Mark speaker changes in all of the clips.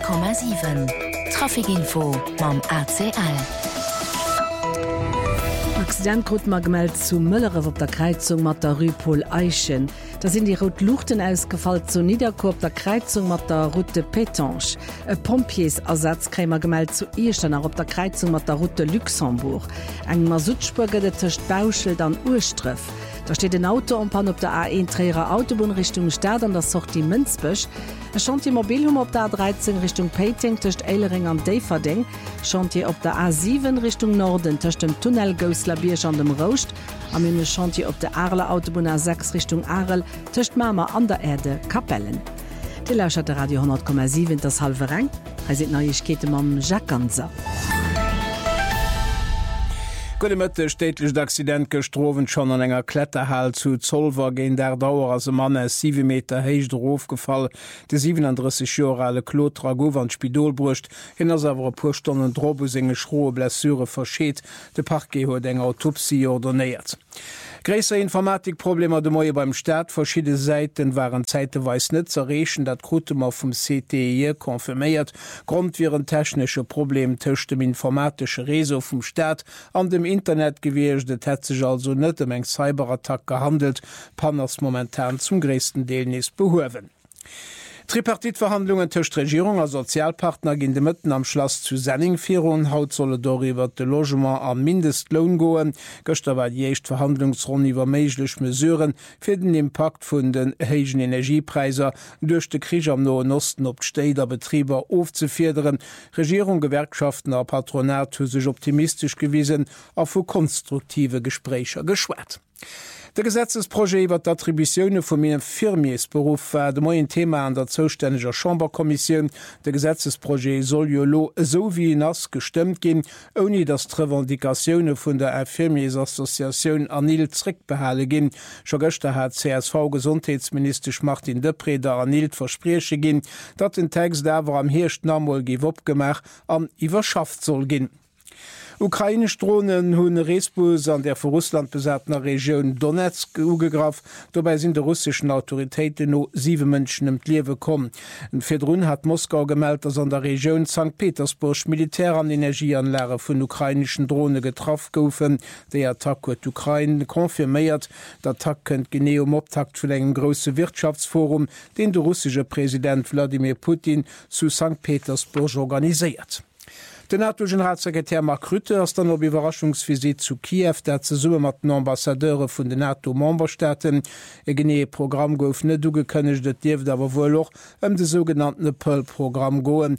Speaker 1: 100,7 Trafikinfo mam ACL.
Speaker 2: Accidentgrut mag gemeldt zu Mëllere op der Kreizung mat der Rüpol Eichen. Da sind die Rot Luchten ausgefallen zu Niederko op der Kreizung mat der Route Pétanche. E Pompiesersatz krämer gemeldt zu Irstenner op der Kreizung mat der Route Luxemburg. Eng Masutspur gëtt tcht Bauschild an Urstrëff. Da steht ein Autoumpan op der A1-Träger Autobahn Richtung Stadt an der Sortie Münzbüsch. Es Chantier-Mobilhum op der A13 Richtung Peiting tcht Eilering an Deverding. Chantier op der A7 Richtung Norden tcht dem Tunnel Gauslabiersch an dem Rost. Am Ende Chantier op der Arler Autobahn A6 Richtung Arel tcht Mama an der Erde Kapellen. Die Lauscher der Radio 100,7 das halbe Rang. Sind Neuigkeiten am Jacques Ganser.
Speaker 3: Gute stätlich Accident gestroven schon an enger Kletterhall zu Zollver gehen der Dauer as Mann 7 Meter heich draufgefallen. De 37 Jahre Claude Trago an Spidolbrucht hinnners awer pustonnen Drbusinge schroe Blessure verscheet. De Parke huet eng Autopsie ordoniert. Gräser Informatikprobleme de Moie beim Staat verschiedene Seiten waren zeitweis net zerrechen, dat Grutemmer vom CTE konfirmiert. Grund wären technische Problem tisch dem informatische Reso vom Staat an dem Internet gewircht, hat sich also net eng Cyberattack gehandelt, Panners momentan zum größten Deelnis behoven. Tripartitverhandlungen tcht Regierung als Sozialpartner gin de Mëtten am Schloss zu Senningfirun haut solle doriwwer de Logement am Mindestlohn goen, Göster war jecht Verhandlungsrunde iwwer meiglech Mesuren fir den Impact vun den heigen Energiepreiser duch de Krieg am Noen Osten op d'Steder Betrieber aufzufederen. Regierung, Gewerkschaften a Patronat hu sech optimistisch gewiesen a vu konstruktive Gesprächer geschwert. Der Gesetzesprojekt iwwer d'Attributionune vum mir Firmiesberuf war de moien Thema an der zoustännega Chamberkommission. De Gesetzesprojekt soll jo lo so wie nass gestemmt gin, oni dass d'Revendikationune vun der Firmiesassoziatioun anil Zrick behale gin. Scho gëchte hat CSV Gesundheitsminister Martin Depreder anilt verspreche gin, dat den Text dawer am hircht Namol giw opgemach an iwwerschaft soll gin. Ukrainisch Drohnen hunn Resbus an der vu Russland besatener Region Donetsk ugegraf, dabei sind de russischen Autoritäten no 7 Mënschen em Liewe kom. Firrun hat Moskau gemeldt, dass an der Region St. Petersburg Militär an Energieanlage vun ukrainischen Drohne getraf goufen. Der Attack huet Ukraine konfirméiert, d'Attack kënnt gene Optakt vu engem grosse Wirtschaftsforum, den der russische Präsident Wladimir Putin zu St. Petersburg organisiert. Der NATO-Generalsekretär Mark Rutte ass dann op Überraschungsvisit zu Kiew, der ze summe mat den Ambassadeure vun den NATO-Memberstaaten e genee Programm gouf net dugekënnegt, dat Dief dawer woch de sogenannte Pearl-Programm goen.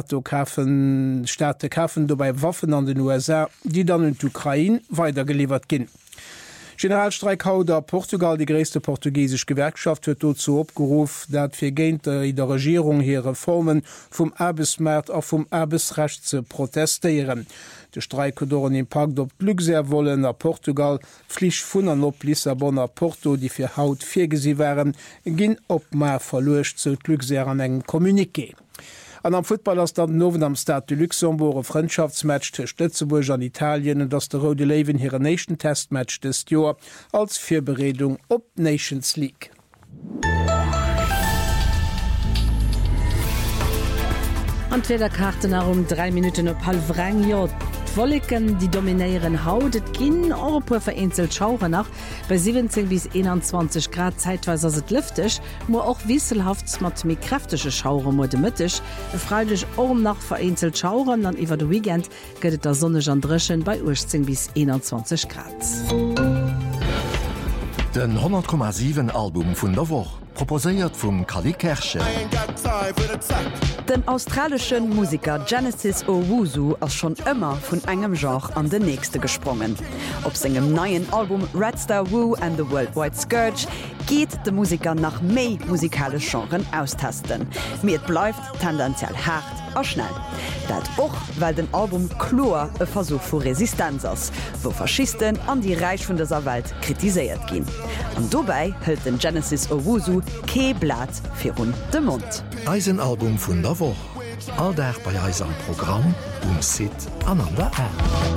Speaker 3: NATO-Staate kaffen dobei Waffen an den USA, die dann in d'Ukraine weitergeliefert ginn. Generalstreik haut der Portugal, die gréste portugiesisch Gewerkschaft, huet dazu opgeruf, dat fir géint der Regierung hier Reformen vum Arbeitsmarkt a vum Arbeitsrecht ze protestieren. De Streikodoren Impact op Glückser wollen a Portugal flich vun an op Lissabon a Porto, die fir Haut virgesi wären, ginn op ma verlocht zu Glückser an engem Kommuniqué. An am Football ass dat nowen am Stade de Luxemburg e Freundschaftsmatch tech Lützeburg an Italien dats der Rode Leven hire Nation Testmatch des Joer als Virberedung op Nations League.
Speaker 2: Entwederkarten um 3 Minuten op half Rang J. Wolken die dominieren Haut ginn Europa vereinzelt Schauer nach bei 17 bis 21 Grad zeitweise se lüftig, mo auch wieselhaft mat mé kräftische Schauer mode mytisch, freilich auch nach vereinzelt Schauern dann iwwer de Weekend gëtt der Sonne an dreschen bei 18 bis 21 Grad.
Speaker 4: Den 100,7 Album vun der Woche proposéiert vum Kali Kersche.
Speaker 5: Den australischen Musiker Genesis Owusu ass schon ëmmer vun engem Genre an den nächste gesprungen. Op segem neuen Album Red Star Woo and the Worldwide Scourge geht de Musiker nach méi musikale Genren austesten. Mir bleifft tendenziell hart a schnell. Dat och, weil den Album Chlor e Versuch vu Resistenz ass, wo Faschisten an die Reich vun dieser Welt kritiséiert gin. Und dobei hält den Genesis Owusu ke Blatt fir rund de Mund.
Speaker 4: Eisenalbum vun der Woche. All der bei Eis am Programm Sit an der App.